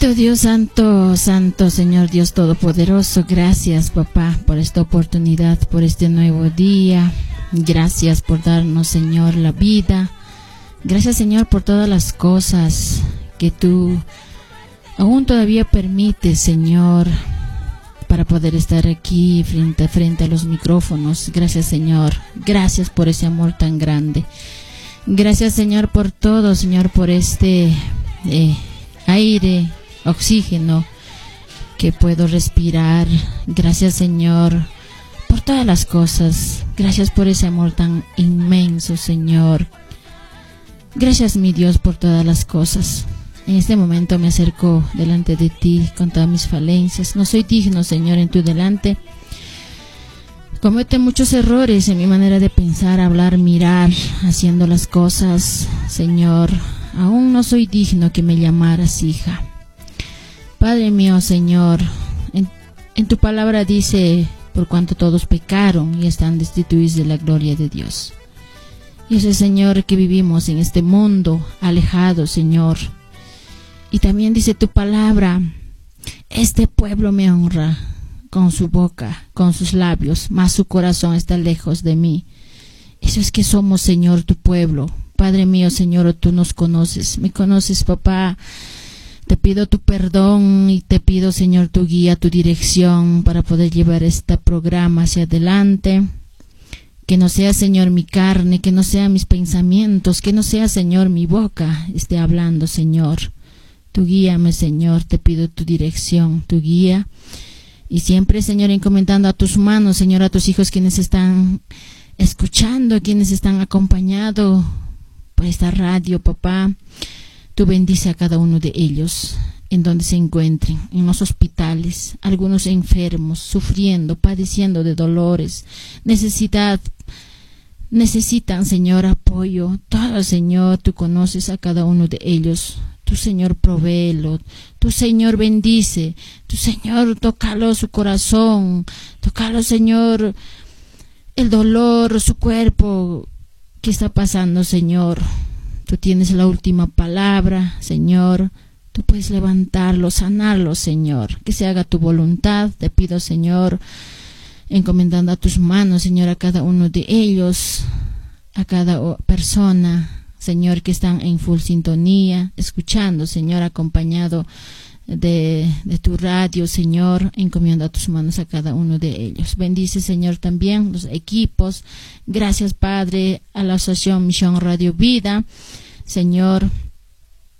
Bendito Dios santo, santo Señor Dios Todopoderoso, gracias papá por esta oportunidad, por este nuevo día, gracias por darnos Señor la vida, gracias Señor por todas las cosas que tú aún todavía permites Señor para poder estar aquí frente a los micrófonos. Gracias Señor, gracias por ese amor tan grande, gracias Señor por todo Señor, por este aire, oxígeno que puedo respirar. Gracias Señor por todas las cosas, gracias por ese amor tan inmenso Señor, gracias mi Dios por todas las cosas. En este momento me acerco delante de ti con todas mis falencias, no soy digno Señor en tu delante, cometo muchos errores en mi manera de pensar, hablar, mirar, haciendo las cosas Señor. Aún no soy digno que me llamaras hija. Padre mío, Señor, en tu palabra dice, por cuanto todos pecaron y están destituidos de la gloria de Dios. Y ese Señor que vivimos en este mundo alejado, Señor. Y también dice tu palabra, este pueblo me honra con su boca, con sus labios, mas su corazón está lejos de mí. Eso es que somos, Señor, tu pueblo. Padre mío, Señor, tú nos conoces, me conoces, papá. Te pido tu perdón y te pido, Señor, tu guía, tu dirección para poder llevar este programa hacia adelante. Que no sea, Señor, mi carne, que no sea mis pensamientos, que no sea, Señor, mi boca esté hablando, Señor. Tú guíame, Señor, te pido tu dirección, tu guía. Y siempre, Señor, encomendando a tus manos, Señor, a tus hijos quienes están escuchando, quienes están acompañados por esta radio, papá. Tú bendice a cada uno de ellos en donde se encuentren, en los hospitales, algunos enfermos, sufriendo, padeciendo de dolores, necesitan, Señor, apoyo. Todo, Señor, tú conoces a cada uno de ellos. Tú, Señor, provéelo. Tú, Señor, bendice. Tú, Señor, tócalo su corazón. Tócalo, Señor, el dolor, su cuerpo que está pasando, Señor. Tú tienes la última palabra, Señor. Tú puedes levantarlo, sanarlo, Señor. Que se haga tu voluntad. Te pido, Señor, encomendando a tus manos, Señor, a cada uno de ellos, a cada persona, Señor, que están en full sintonía, escuchando, Señor, acompañado de tu radio, Señor, encomiendo a tus manos a cada uno de ellos. Bendice, Señor, también los equipos. Gracias, Padre, a la Asociación Misión Radio Vida, Señor.